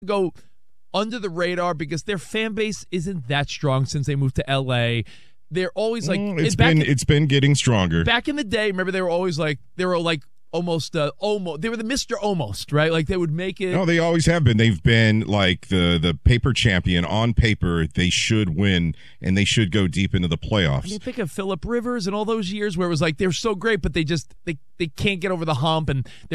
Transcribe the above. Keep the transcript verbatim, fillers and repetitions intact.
go under the radar because their fan base isn't that strong since they moved to L A. They're always like mm, it's back been in, it's been getting stronger. Back in the day, remember they were always like they were like almost uh, almost they were the Mister Almost, right? Like they would make it. No, they always have been. They've been like the the paper champion on paper. They should win and they should go deep into the playoffs. I mean, think of Phillip Rivers and all those years where it was like they're so great, but they just they they can't get over the hump and they're